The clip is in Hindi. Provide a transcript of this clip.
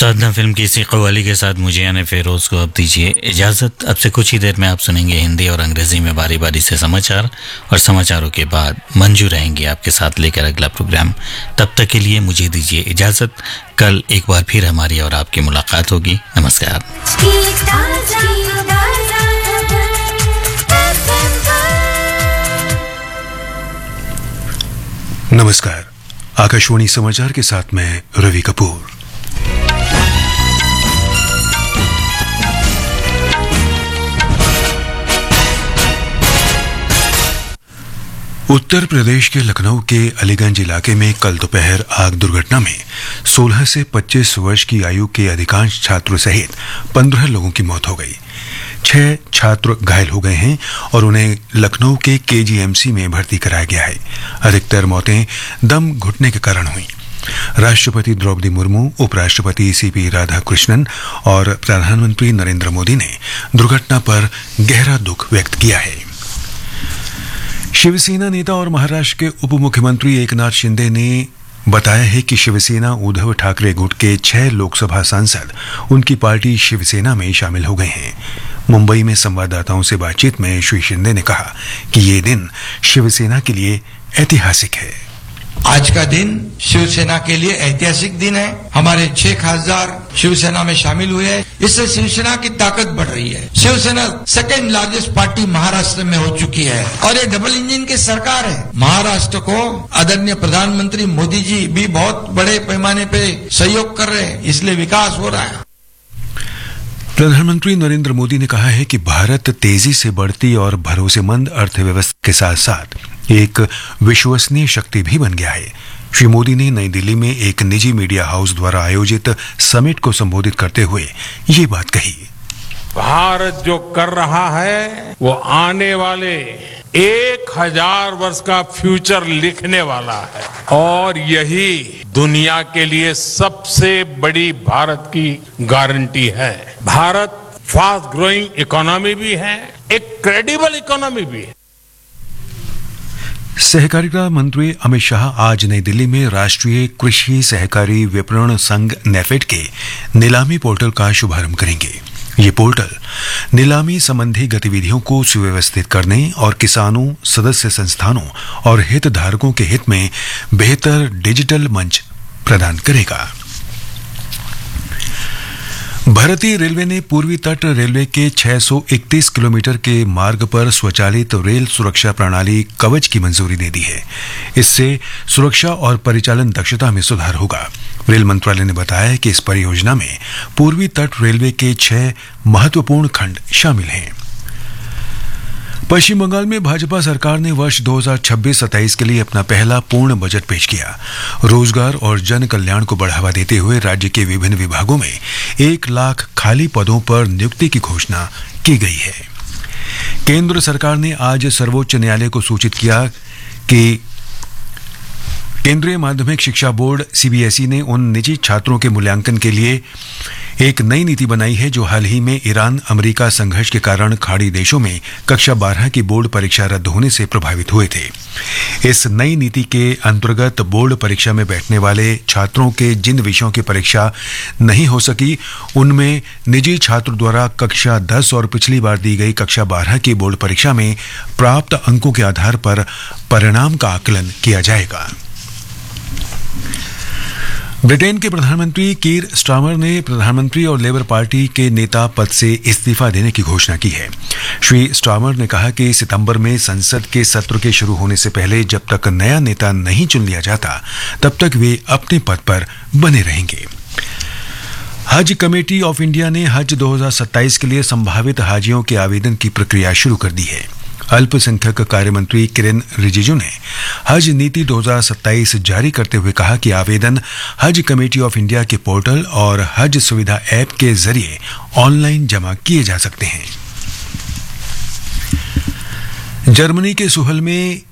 साधना फिल्म की इसी कव्वाली के साथ मुझे यानी फेरोज को अब दीजिए इजाज़त। अब से कुछ ही देर में आप सुनेंगे हिंदी और अंग्रेजी में बारी बारी से समाचार, और समाचारों के बाद मंजू रहेंगे आपके साथ लेकर अगला प्रोग्राम। तब तक के लिए मुझे दीजिए इजाज़त। कल एक बार फिर हमारी और आपकी मुलाकात होगी। नमस्कार। नमस्कार। आकाशवाणी समाचार के साथ मैं रवि कपूर। उत्तर प्रदेश के लखनऊ के अलीगंज इलाके में कल दोपहर आग दुर्घटना में 16 से 25 वर्ष की आयु के अधिकांश छात्रों सहित 15 लोगों की मौत हो गई। 6 छात्र घायल हो गए हैं और उन्हें लखनऊ के केजीएमसी में भर्ती कराया गया है। अधिकतर मौतें दम घुटने के कारण हुई। राष्ट्रपति द्रौपदी मुर्मू, उपराष्ट्रपति सीपी राधाकृष्णन और प्रधानमंत्री नरेंद्र मोदी ने दुर्घटना पर गहरा दुख व्यक्त किया है। शिवसेना नेता और महाराष्ट्र के उप मुख्यमंत्री एकनाथ शिंदे ने बताया है कि शिवसेना उद्धव ठाकरे गुट के 6 लोकसभा सांसद उनकी पार्टी शिवसेना में शामिल हो गए हैं। मुंबई में संवाददाताओं से बातचीत में श्री शिंदे ने कहा कि ये दिन शिवसेना के लिए ऐतिहासिक है। आज का दिन शिवसेना के लिए ऐतिहासिक दिन है। हमारे 6 खासदार शिवसेना में शामिल हुए हैं। इससे शिवसेना की ताकत बढ़ रही है। Shiv Sena second largest party Maharashtra में हो चुकी है और ये डबल इंजन की सरकार है। महाराष्ट्र को आदरणीय प्रधानमंत्री मोदी जी भी बहुत बड़े पैमाने पे सहयोग कर रहे हैं, इसलिए विकास हो रहा है। प्रधानमंत्री नरेंद्र मोदी ने कहा है कि भारत तेजी से बढ़ती और भरोसेमंद अर्थव्यवस्था के साथ साथ एक विश्वसनीय शक्ति भी बन गया है। श्री मोदी ने नई दिल्ली में एक निजी मीडिया हाउस द्वारा आयोजित समिट को संबोधित करते हुए ये बात कही। भारत जो कर रहा है वो आने वाले 1000 वर्ष का फ्यूचर लिखने वाला है और यही दुनिया के लिए सबसे बड़ी भारत की गारंटी है। भारत फास्ट ग्रोइंग इकोनॉमी भी है, एक क्रेडिबल इकोनॉमी भी है। सहकारिता मंत्री अमित शाह आज नई दिल्ली में राष्ट्रीय कृषि सहकारी विपणन संघ नेफेड के नीलामी पोर्टल का शुभारंभ करेंगे। ये पोर्टल नीलामी संबंधी गतिविधियों को सुव्यवस्थित करने और किसानों, सदस्य संस्थानों और हितधारकों के हित में बेहतर डिजिटल मंच प्रदान करेगा। भारतीय रेलवे ने पूर्वी तट रेलवे के 631 किलोमीटर के मार्ग पर स्वचालित रेल सुरक्षा प्रणाली कवच की मंजूरी दे दी है। इससे सुरक्षा और परिचालन दक्षता में सुधार होगा। रेल मंत्रालय ने बताया कि इस परियोजना में पूर्वी तट रेलवे के 6 महत्वपूर्ण खंड शामिल हैं। पश्चिम बंगाल में भाजपा सरकार ने वर्ष 2026-27 के लिए अपना पहला पूर्ण बजट पेश किया। रोजगार और जन कल्याण को बढ़ावा देते हुए राज्य के विभिन्न विभागों में 1 लाख खाली पदों पर नियुक्ति की घोषणा की गई है। केंद्र सरकार ने आज सर्वोच्च न्यायालय को सूचित किया कि केंद्रीय माध्यमिक शिक्षा बोर्ड सीबीएसई ने उन निजी छात्रों के मूल्यांकन के लिए एक नई नीति बनाई है जो हाल ही में ईरान अमेरिका संघर्ष के कारण खाड़ी देशों में कक्षा 12 की बोर्ड परीक्षा रद्द होने से प्रभावित हुए थे। इस नई नीति के अंतर्गत बोर्ड परीक्षा में बैठने वाले छात्रों के जिन विषयों की परीक्षा नहीं हो सकी उनमें निजी छात्र द्वारा कक्षा 10 और पिछली बार दी गई कक्षा 12 की बोर्ड परीक्षा में प्राप्त अंकों के आधार पर परिणाम का आकलन किया जाएगा। ब्रिटेन के प्रधानमंत्री कीर स्टारमर ने प्रधानमंत्री और लेबर पार्टी के नेता पद से इस्तीफा देने की घोषणा की है। श्री स्टारमर ने कहा कि सितंबर में संसद के सत्र के शुरू होने से पहले जब तक नया नेता नहीं चुन लिया जाता तब तक वे अपने पद पर बने रहेंगे। हज कमेटी ऑफ इंडिया ने हज 2027 के लिए संभावित हाजियों के आवेदन की प्रक्रिया शुरू कर दी है। अल्पसंख्यक कार्य मंत्री किरेन रिजिजू ने हज नीति 2027 जारी करते हुए कहा कि आवेदन हज कमेटी ऑफ इंडिया के पोर्टल और हज सुविधा ऐप के जरिए ऑनलाइन जमा किए जा सकते हैं। जर्मनी के सुहल में